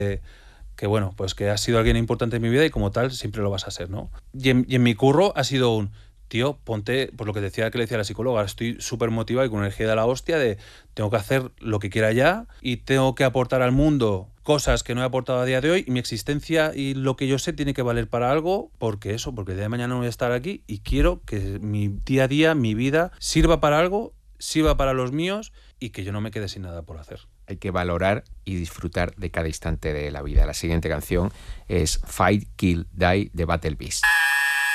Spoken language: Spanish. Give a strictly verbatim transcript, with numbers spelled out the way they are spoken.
que bueno, pues que has sido alguien importante en mi vida y como tal siempre lo vas a ser, ¿no? Y en, y en mi curro ha sido un, tío, ponte, por lo que decía que le decía la psicóloga, estoy súper motivado y con energía de la hostia de tengo que hacer lo que quiera ya y tengo que aportar al mundo cosas que no he aportado a día de hoy y mi existencia y lo que yo sé tiene que valer para algo porque eso, porque el día de mañana no voy a estar aquí y quiero que mi día a día, mi vida, sirva para algo, sirva para los míos y que yo no me quede sin nada por hacer. Hay que valorar y disfrutar de cada instante de la vida. La siguiente canción es Fight, Kill, Die de Battle Beast.